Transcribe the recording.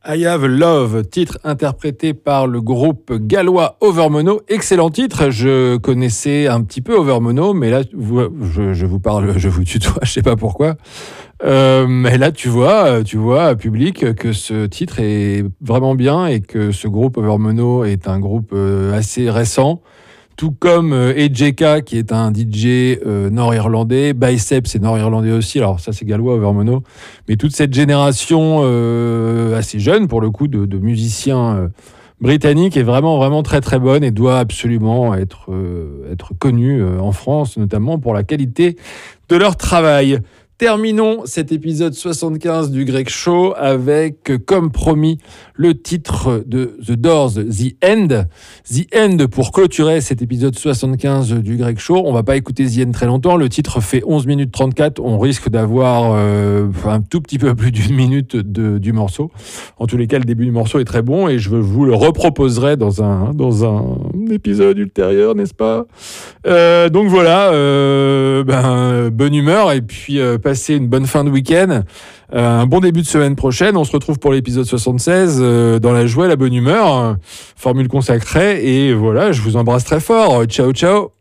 I Have Love, titre interprété par le groupe gallois Overmono. Excellent titre, je connaissais un petit peu Overmono, mais là, je vous parle, je vous tutoie, je sais pas pourquoi. Mais là, tu vois, public, que ce titre est vraiment bien et que ce groupe Overmono est un groupe assez récent. Tout comme EJK, qui est un DJ nord-irlandais. Bicep, c'est nord-irlandais aussi. Alors ça, c'est gallois, Overmono. Mais toute cette génération assez jeune, pour le coup, de musiciens britanniques est vraiment, vraiment très, très bonne et doit absolument être connue en France, notamment pour la qualité de leur travail. Terminons cet épisode 75 du Greg Show avec, comme promis, le titre de The Doors, The End. The End pour clôturer cet épisode 75 du Greg Show. On va pas écouter The End très longtemps. Le titre fait 11 minutes 34. On risque d'avoir un tout petit peu plus d'une minute du morceau. En tous les cas, le début du morceau est très bon et je vous le reproposerai dans un épisode ultérieur, n'est-ce pas ? Donc voilà, bonne humeur et puis passez une bonne fin de week-end, un bon début de semaine prochaine. On se retrouve pour l'épisode 76 dans la joie et la bonne humeur, formule consacrée. Et voilà, je vous embrasse très fort. Ciao, ciao.